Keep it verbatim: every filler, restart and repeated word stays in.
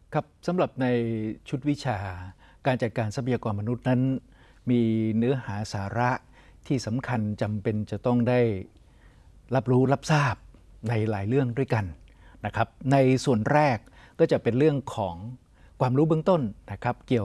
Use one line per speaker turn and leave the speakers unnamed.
ครับสำหรับในชุดวิชาการจัดการทรัพยากรมนุษย์นั้นมีเนื้อหาสาระที่สำคัญจำเป็นจะต้องได้รับรู้รับทราบในหลายเรื่องด้วยกันนะครับในส่วนแรกก็จะเป็นเรื่องของความรู้เบื้องต้นนะครับเกี่ยว